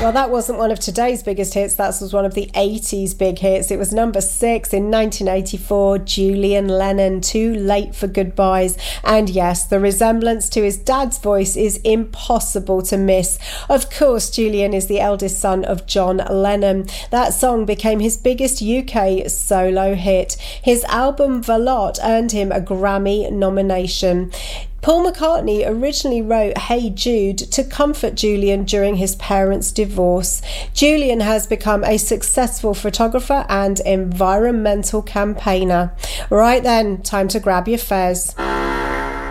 Well, that wasn't one of today's biggest hits. That was one of the 80s big hits. It was number 6 in 1984, Julian Lennon, Too Late for Goodbyes. And yes, the resemblance to his dad's voice is impossible to miss. Of course, Julian is the eldest son of John Lennon. That song became his biggest UK solo hit. His album Veloute earned him a Grammy nomination. Paul McCartney originally wrote Hey Jude to comfort Julian during his parents' divorce. Julian has become a successful photographer and environmental campaigner. Right then, time to grab your fez.